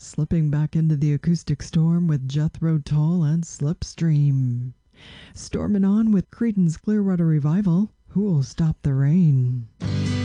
Slipping back into the acoustic storm with Jethro Tull and Slipstream. Storming on with Creedence Clearwater Revival. Who'll stop the rain?